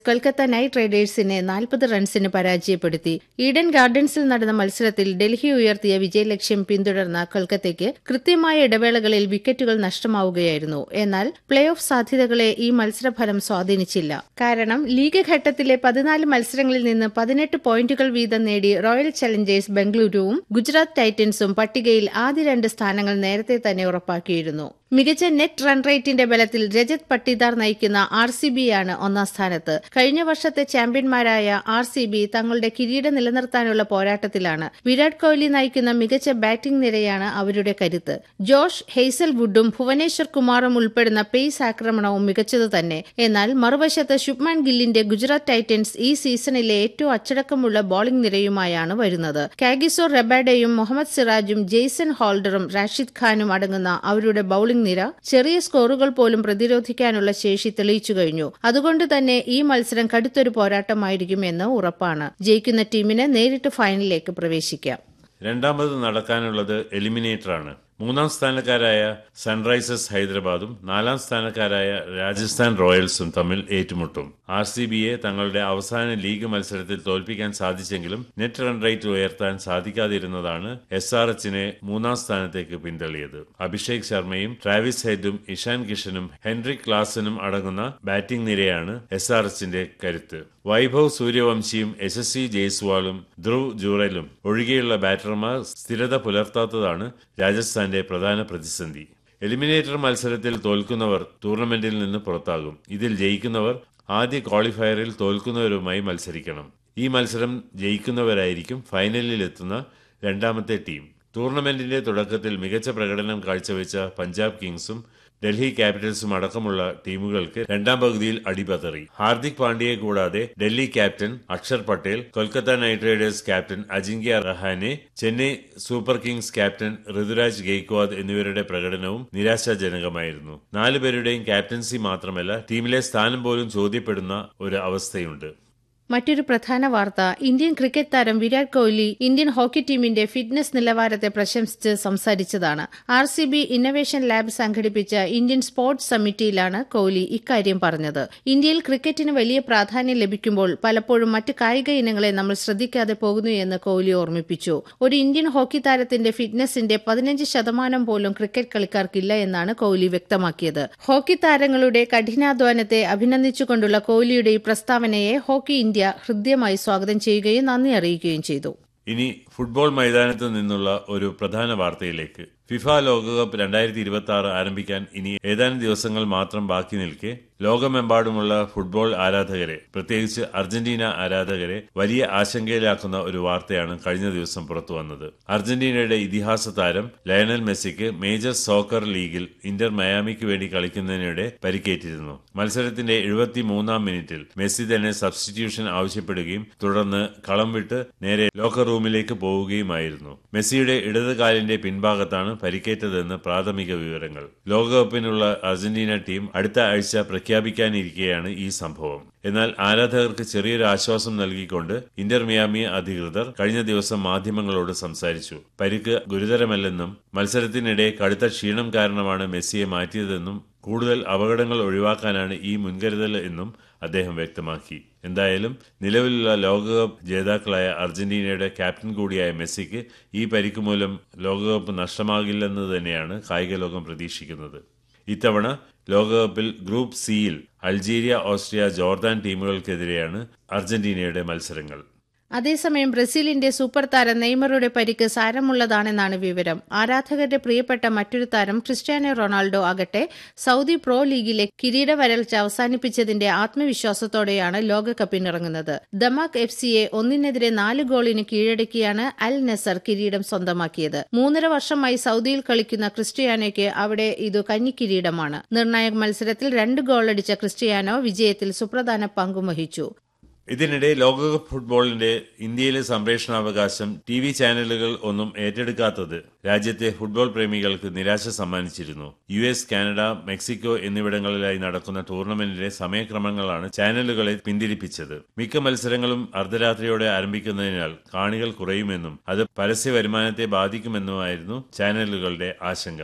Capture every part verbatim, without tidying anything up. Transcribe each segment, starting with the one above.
Kolkata night റൈഡേഴ്സിനെ നാൽപ്പത് റൺസിന് പരാജയപ്പെടുത്തി. ഈഡൻ ഗാർഡൻസിൽ നടന്ന മത്സരത്തിൽ ഡൽഹി ഉയർത്തിയ വിജയലക്ഷ്യം പിന്തുടർന്ന കൊൽക്കത്തയ്ക്ക് കൃത്യമായ ഇടവേളകളിൽ വിക്കറ്റുകൾ നഷ്ടമാവുകയായിരുന്നു. എന്നാൽ പ്ലേ ഓഫ് സാധ്യതകളെ ഈ മത്സരഫലം സ്വാധീനിച്ചില്ല. കാരണം ലീഗ് ഘട്ടത്തിലെ പതിനാല് മത്സരങ്ങളിൽ നിന്ന് പതിനെട്ട് പോയിന്റുകൾ വീതം നേടി റോയൽ ചലഞ്ചേഴ്സ് ബംഗളൂരുവും ഗുജറാത്ത് ടൈറ്റൻസും പട്ടികയിൽ ആദ്യ രണ്ട് സ്ഥാനങ്ങൾ നേരത്തെ തന്നെ ഉറപ്പാക്കിയിരുന്നു. മികച്ച നെറ്റ് റൺ റേറ്റിന്റെ ബലത്തിൽ രജത് പട്ടിദാർ നയിക്കുന്ന ആർ സി ബിയാണ് ഒന്നാം സ്ഥാനത്ത്. കഴിഞ്ഞ വർഷത്തെ ചാമ്പ്യന്മാരായ ആർ സി ബി തങ്ങളുടെ കിരീടം നിലനിർത്താനുള്ള പോരാട്ടത്തിലാണ്. വിരാട് കോഹ്ലി നയിക്കുന്ന മികച്ച ബാറ്റിംഗ് നിരയാണ് അവരുടെ കരുത്ത്. ജോഷ് ഹെയ്സൽവുഡും ഭുവനേശ്വർ കുമാറും ഉൾപ്പെടുന്ന പേസ് ആക്രമണവും മികച്ചതു തന്നെ. എന്നാൽ മറുവശത്ത് ശുഭ്മാൻ ഗില്ലിന്റെ ഗുജറാത്ത് ടൈറ്റൻസ് ഈ സീസണിലെ ഏറ്റവും അച്ചടക്കമുള്ള ബോളിംഗ് നിരയുമായാണ് വരുന്നത്. കാഗിസോ റബാഡയും മുഹമ്മദ് സിറാജും ജെയ്സൺ ഹോൾഡറും റാഷിദ് ഖാനും അടങ്ങുന്ന അവരുടെ ബൌളിംഗ് നിര ചെറിയ സ്കോറുകൾ പോലും പ്രതിരോധിക്കാനുള്ള ശേഷി തെളിയിച്ചു കഴിഞ്ഞു. അതുകൊണ്ട് തന്നെ ഈ മത്സരം കടുത്തൊരു പോരാട്ടമായിരിക്കുമെന്ന് ഉറപ്പാണ്. ജയിക്കുന്ന ടീമിന് നേരിട്ട് ഫൈനലിലേക്ക് പ്രവേശിക്കാം. രണ്ടാമത് നടക്കാനുള്ളത് എലിമിനേറ്ററാണ്. മൂന്നാം സ്ഥാനക്കാരായ സൺറൈസേഴ്സ് ഹൈദരാബാദും നാലാം സ്ഥാനക്കാരായ രാജസ്ഥാൻ റോയൽസും തമ്മിൽ ഏറ്റുമുട്ടും. ആർ സി ബിയെ തങ്ങളുടെ അവസാന ലീഗ് മത്സരത്തിൽ തോൽപ്പിക്കാൻ സാധിച്ചെങ്കിലും നെറ്റ് റൺ റേറ്റ് ഉയർത്താൻ സാധിക്കാതിരുന്നതാണ് എസ് ആർ എച്ചിനെ മൂന്നാം സ്ഥാനത്തേക്ക് പിന്തള്ളിയത്. അഭിഷേക് ശർമ്മയും ട്രാവിസ് ഹെഡും ഇഷാൻ കിഷനും ഹെൻറിക് ക്ലാസനും അടങ്ങുന്ന ബാറ്റിംഗ് നിരയാണ് എസ് ആർ എച്ചിന്റെ കരുത്ത്. വൈഭവ് സൂര്യവംശിയും യശസ്വി ജയ്സ്വാളും ധ്രുവ് ജുറലും ഒഴികെയുള്ള ബാറ്റർമാർ സ്ഥിരത പുലർത്താത്തതാണ് രാജസ്ഥാന്റെ പ്രധാന പ്രതിസന്ധി. എലിമിനേറ്റർ മത്സരത്തിൽ തോൽക്കുന്നവർ ടൂർണമെന്റിൽ നിന്ന് പുറത്താകും. ഇതിൽ ജയിക്കുന്നവർ ആദ്യ ക്വാളിഫയറിൽ തോൽക്കുന്നവരുമായി മത്സരിക്കണം. ഈ മത്സരം ജയിക്കുന്നവരായിരിക്കും ഫൈനലിലെത്തുന്ന രണ്ടാമത്തെ ടീം. ടൂർണമെന്റിന്റെ തുടക്കത്തിൽ മികച്ച പ്രകടനം കാഴ്ചവെച്ച പഞ്ചാബ് കിങ്സും ഡൽഹി ക്യാപിറ്റൽസും അടക്കമുള്ള ടീമുകൾക്ക് രണ്ടാം പകുതിയിൽ അടിപതറി. ഹാർദിക് പാണ്ഡ്യയെ കൂടാതെ Delhi captain Akshar Patel, Kolkata night Riders captain Ajinkya Rahane, Chennai super Kings captain Ruturaj Gaikwad എന്നിവരുടെ പ്രകടനവും നിരാശാജനകമായിരുന്നു. നാലുപേരുടെയും ക്യാപ്റ്റൻസി മാത്രമല്ല, ടീമിലെ സ്ഥാനം പോലും ചോദ്യപ്പെടുന്ന ഒരു അവസ്ഥയുണ്ട്. മറ്റൊരു പ്രധാന വാർത്ത, ഇന്ത്യൻ ക്രിക്കറ്റ് താരം വിരാട് കോഹ്ലി ഇന്ത്യൻ ഹോക്കി ടീമിന്റെ ഫിറ്റ്നസ് നിലവാരത്തെ പ്രശംസിച്ച് സംസാരിച്ചതാണ്. R C B innovation lab സംഘടിപ്പിച്ച ഇന്ത്യൻ സ്പോർട്സ് സമിറ്റിയിലാണ് കോഹ്ലി ഇക്കാര്യം പറഞ്ഞത്. ഇന്ത്യയിൽ ക്രിക്കറ്റിന് വലിയ പ്രാധാന്യം ലഭിക്കുമ്പോൾ പലപ്പോഴും മറ്റ് കായിക ഇനങ്ങളെ നമ്മൾ ശ്രദ്ധിക്കാതെ പോകുന്നു എന്ന് കോഹ്ലി ഓർമ്മിപ്പിച്ചു. ഒരു ഇന്ത്യൻ ഹോക്കി താരത്തിന്റെ ഫിറ്റ്നസിന്റെ പതിനഞ്ച് ശതമാനം പോലും ക്രിക്കറ്റ് കളിക്കാർക്കില്ല എന്നാണ് കോഹ്ലി വ്യക്തമാക്കിയത്. ഹോക്കി താരങ്ങളുടെ കഠിനാധ്വാനത്തെ അഭിനന്ദിച്ചുകൊണ്ടുള്ള കോഹ്ലിയുടെ ഈ പ്രസ്താവനയെ ഹോക്കി ഇന്ത്യ ഹൃദ്യമായി സ്വാഗതം ചെയ്യുകയും നന്ദി അറിയിക്കുകയും ചെയ്തു. ഇനി ഫുട്ബോൾ മൈതാനത്ത് നിന്നുള്ള ഒരു പ്രധാന വാർത്തയിലേക്ക്. ഫിഫ ലോകകപ്പ് രണ്ടായിരത്തി ഇരുപത്തി ആറ് ആരംഭിക്കാൻ ഇനി ഏതാനും ദിവസങ്ങൾ മാത്രം ബാക്കി നിൽക്കെ ലോകമെമ്പാടുമുള്ള ഫുട്ബോൾ ആരാധകരെ, പ്രത്യേകിച്ച് അർജന്റീന ആരാധകരെ വലിയ ആശങ്കയിലാക്കുന്ന ഒരു വാർത്തയാണ് കഴിഞ്ഞ ദിവസം പുറത്തു വന്നത്. അർജന്റീനയുടെ ഇതിഹാസ താരം ലയണൽ മെസ്സിക്ക് മേജർ സോക്കർ ലീഗിൽ ഇന്റർ മയാമിക്ക് വേണ്ടി കളിക്കുന്നതിനിടെ പരിക്കേറ്റിരുന്നു. മത്സരത്തിന്റെ എഴുപത്തി മൂന്നാം മിനിറ്റിൽ മെസ്സി തന്നെ സബ്സ്റ്റിറ്റ്യൂഷൻ ആവശ്യപ്പെടുകയും തുടർന്ന് കളം വിട്ട് നേരെ ലോക്കർ റൂമിലേക്ക് പോവുകയുമായിരുന്നു. മെസ്സിയുടെ ഇടത് കാലിന്റെ പിൻഭാഗത്താണ് പരിക്കേറ്റതെന്ന് പ്രാഥമിക വിവരങ്ങൾ. ലോകകപ്പിനുള്ള അർജന്റീന ടീം അടുത്ത ആഴ്ച പ്രഖ്യാപിക്കാനിരിക്കെയാണ് ഈ സംഭവം. എന്നാൽ ആരാധകർക്ക് ചെറിയൊരു ആശ്വാസം നൽകിക്കൊണ്ട് ഇന്റർ മിയാമി അധികൃതർ കഴിഞ്ഞ ദിവസം മാധ്യമങ്ങളോട് സംസാരിച്ചു. പരിക്ക് ഗുരുതരമല്ലെന്നും മത്സരത്തിനിടെ കടുത്ത ക്ഷീണം കാരണമാണ് മെസ്സിയെ മാറ്റിയതെന്നും കൂടുതൽ അപകടങ്ങൾ ഒഴിവാക്കാനാണ് ഈ മുൻകരുതൽ എന്നും അദ്ദേഹം വ്യക്തമാക്കി. എന്തായാലും നിലവിലുള്ള ലോകകപ്പ് ജേതാക്കളായ അർജന്റീനയുടെ ക്യാപ്റ്റൻ കൂടിയായ മെസ്സിക്ക് ഈ പരിക്ക് മൂലം ലോകകപ്പ് നഷ്ടമാകില്ലെന്ന് തന്നെയാണ് കായിക ലോകം പ്രതീക്ഷിക്കുന്നത്. ഇത്തവണ ലോകകപ്പിൽ ഗ്രൂപ്പ് സിയിൽ അൾജീരിയ, ഓസ്ട്രിയ, ജോർദാൻ ടീമുകൾക്കെതിരെയാണ് അർജന്റീനയുടെ മത്സരങ്ങൾ. അതേസമയം ബ്രസീലിന്റെ സൂപ്പർ താരം നെയ്മറുടെ പരിക്ക് സാരമുള്ളതാണെന്നാണ് വിവരം. ആരാധകരുടെ പ്രിയപ്പെട്ട മറ്റൊരു താരം ക്രിസ്ത്യാനോ റൊണാൾഡോ ആകട്ടെ സൗദി പ്രോ ലീഗിലെ കിരീട വരൾച്ച അവസാനിപ്പിച്ചതിന്റെ ആത്മവിശ്വാസത്തോടെയാണ് ലോകകപ്പിനിറങ്ങുന്നത്. ദമാക് എഫ് സിയെ ഒന്നിനെതിരെ നാല് ഗോളിന് കീഴടക്കിയാണ് അൽ നസർ കിരീടം സ്വന്തമാക്കിയത്. മൂന്നര വർഷമായി സൗദിയിൽ കളിക്കുന്ന ക്രിസ്ത്യാനോയ്ക്ക് അവിടെ ഇത് കന്നിക്കിരീടമാണ്. നിർണായക മത്സരത്തിൽ രണ്ട് ഗോളടിച്ച ക്രിസ്ത്യാനോ വിജയത്തിൽ സുപ്രധാന പങ്കും വഹിച്ചു. ഇതിനിടെ ലോകകപ്പ് ഫുട്ബോളിന്റെ ഇന്ത്യയിലെ സംപ്രേഷണാവകാശം ടി വി ചാനലുകൾ ഒന്നും ഏറ്റെടുക്കാത്തത് രാജ്യത്തെ ഫുട്ബോൾ പ്രേമികൾക്ക് നിരാശ സമ്മാനിച്ചിരുന്നു. യു എസ്, കാനഡ, മെക്സിക്കോ എന്നിവിടങ്ങളിലായി നടക്കുന്ന ടൂർണമെന്റിലെ സമയക്രമങ്ങളാണ് ചാനലുകളെ പിന്തിരിപ്പിച്ചത്. മിക്ക മത്സരങ്ങളും അർദ്ധരാത്രിയോടെ ആരംഭിക്കുന്നതിനാൽ കാണികൾ കുറയുമെന്നും അത് പരസ്യ വരുമാനത്തെ ബാധിക്കുമെന്നുമായിരുന്നു ചാനലുകളുടെ ആശങ്ക.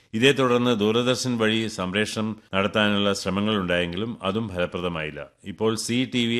ഇതേ തുടർന്ന് ദൂരദർശൻ വഴി സംപ്രേഷണം നടത്താനുള്ള ശ്രമങ്ങളുണ്ടായെങ്കിലും അതും ഫലപ്രദമായില്ല. ഇപ്പോൾ സി ടി വി